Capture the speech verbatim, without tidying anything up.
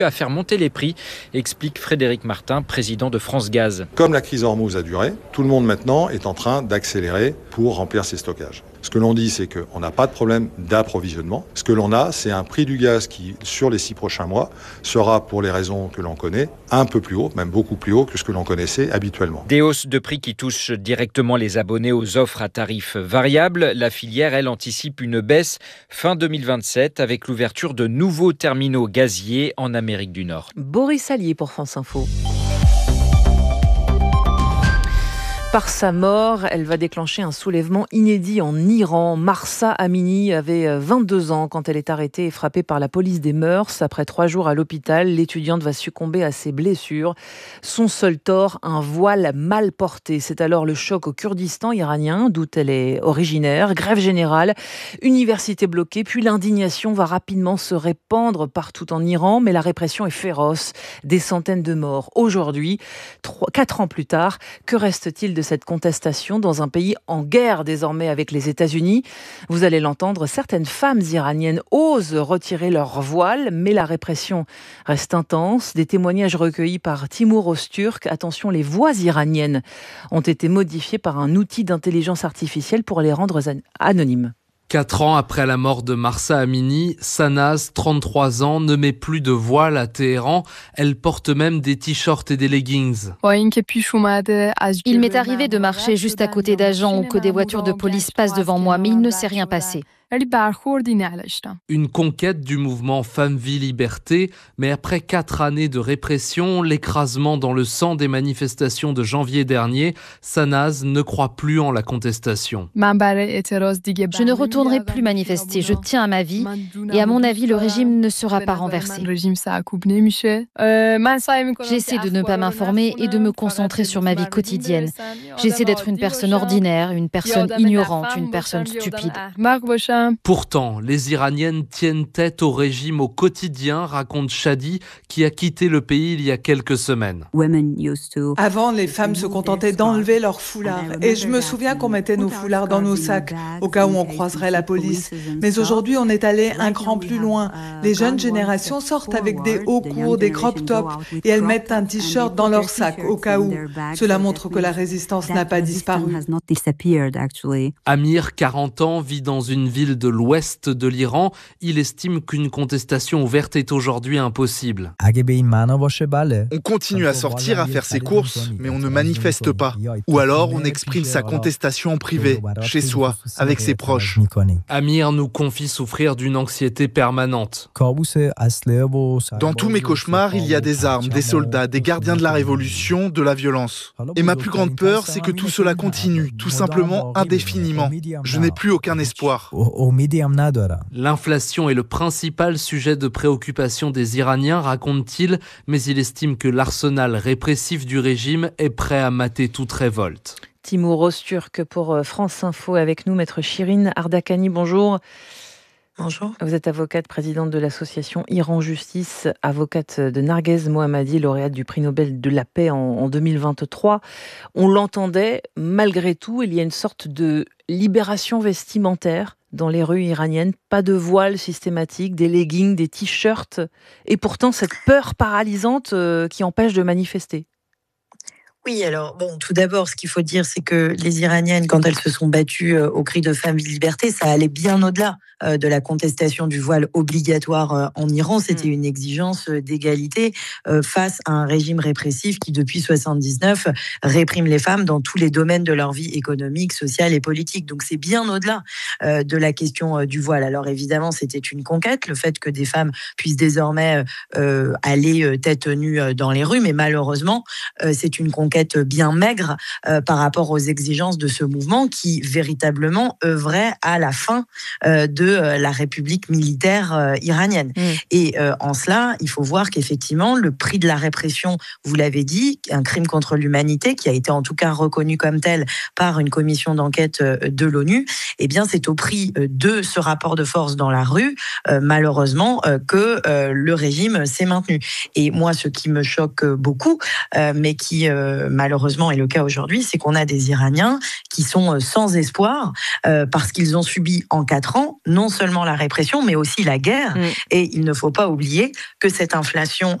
à faire monter les prix, explique Frédéric Martin, président de France Gaz. Comme la crise Hormuz a duré, tout le monde maintenant est en train d'accélérer pour remplir ses stockages. Ce que l'on dit, c'est qu'on n'a pas de problème d'approvisionnement. Ce que l'on a, c'est un prix du gaz qui, sur les six prochains mois, sera, pour les raisons que l'on connaît, un peu plus haut, même beaucoup plus haut que ce que l'on connaissait habituellement. Des hausses de prix qui touchent directement les abonnés aux offres à tarifs variables. La filière, elle, anticipe une baisse fin deux mille vingt-sept avec l'ouverture de nouveaux terminaux gaziers en Amérique du Nord. Boris Allier pour France Info. Par sa mort, elle va déclencher un soulèvement inédit en Iran. Mahsa Amini avait vingt-deux ans quand elle est arrêtée et frappée par la police des mœurs. Après trois jours à l'hôpital, l'étudiante va succomber à ses blessures. Son seul tort, un voile mal porté. C'est alors le choc au Kurdistan iranien, d'où elle est originaire. Grève générale, université bloquée, puis l'indignation va rapidement se répandre partout en Iran. Mais la répression est féroce. Des centaines de morts. Aujourd'hui, trois, quatre ans plus tard, que reste-t-il de cette contestation dans un pays en guerre désormais avec les États-Unis? Vous allez l'entendre, certaines femmes iraniennes osent retirer leur voile, mais la répression reste intense. Des témoignages recueillis par Timur Öztürk. Attention, les voix iraniennes ont été modifiées par un outil d'intelligence artificielle pour les rendre anonymes. Quatre ans après la mort de Mahsa Amini, Sanaz, trente-trois ans, ne met plus de voile à Téhéran. Elle porte même des t-shirts et des leggings. Il m'est arrivé de marcher juste à côté d'agents ou que des voitures de police passent devant moi, mais il ne s'est rien passé. Une conquête du mouvement Femmes, Vie, Liberté, mais après quatre années de répression, l'écrasement dans le sang des manifestations de janvier dernier, Sanaz ne croit plus en la contestation. Je ne retournerai plus manifester, je tiens à ma vie et à mon avis, le régime ne sera pas renversé. J'essaie de ne pas m'informer et de me concentrer sur ma vie quotidienne. J'essaie d'être une personne ordinaire, une personne ignorante, une personne stupide. Pourtant, les Iraniennes tiennent tête au régime au quotidien, raconte Shadi, qui a quitté le pays il y a quelques semaines. Avant, les femmes se contentaient d'enlever leurs foulards. Et je me souviens qu'on mettait nos foulards dans nos sacs, au cas où on croiserait la police. Mais aujourd'hui, on est allé un cran plus loin. Les jeunes générations sortent avec des hauts courts, des crop tops, et elles mettent un t-shirt dans leur sac, au cas où. Cela montre que la résistance n'a pas disparu. Amir, quarante ans, vit dans une ville de l'ouest de l'Iran. Il estime qu'une contestation ouverte est aujourd'hui impossible. On continue à sortir, à faire ses courses, mais on ne manifeste pas. Ou alors on exprime sa contestation en privé, chez soi, avec ses proches. Amir nous confie souffrir d'une anxiété permanente. Dans tous mes cauchemars, il y a des armes, des soldats, des gardiens de la révolution, de la violence. Et ma plus grande peur, c'est que tout cela continue, tout simplement indéfiniment. Je n'ai plus aucun espoir. L'inflation est le principal sujet de préoccupation des Iraniens, raconte-t-il, mais il estime que l'arsenal répressif du régime est prêt à mater toute révolte. Timur Öztürk pour France Info. Avec nous, maître Shirin Ardakani, bonjour. Bonjour. Vous êtes avocate, présidente de l'association Iran Justice, avocate de Narguez Mohammadi, lauréate du prix Nobel de la paix en, en deux mille vingt-trois. On l'entendait, malgré tout, il y a une sorte de libération vestimentaire dans les rues iraniennes. Pas de voile systématique, des leggings, des t-shirts, et pourtant cette peur paralysante euh, qui empêche de manifester. Oui, alors, bon, tout d'abord, ce qu'il faut dire, c'est que les Iraniennes, quand elles se sont battues euh, au cri de Femmes, Vie, Liberté, ça allait bien au-delà euh, de la contestation du voile obligatoire euh, en Iran. C'était une exigence euh, d'égalité euh, face à un régime répressif qui, depuis soixante-dix-neuf, réprime les femmes dans tous les domaines de leur vie économique, sociale et politique. Donc, c'est bien au-delà euh, de la question euh, du voile. Alors, évidemment, c'était une conquête, le fait que des femmes puissent désormais euh, aller euh, tête nue euh, dans les rues, mais malheureusement, euh, c'est une conquête bien maigre euh, par rapport aux exigences de ce mouvement qui véritablement œuvrait à la fin euh, de euh, la République militaire euh, iranienne. Mmh. Et euh, en cela, il faut voir qu'effectivement, le prix de la répression, vous l'avez dit, un crime contre l'humanité qui a été en tout cas reconnu comme tel par une commission d'enquête euh, de l'ONU, eh bien, c'est au prix euh, de ce rapport de force dans la rue, euh, malheureusement, euh, que euh, le régime s'est maintenu. Et moi, ce qui me choque beaucoup, euh, mais qui euh, euh, malheureusement est le cas aujourd'hui, c'est qu'on a des Iraniens qui sont sans espoir euh, parce qu'ils ont subi en quatre ans non seulement la répression, mais aussi la guerre. Mmh. Et il ne faut pas oublier que cette inflation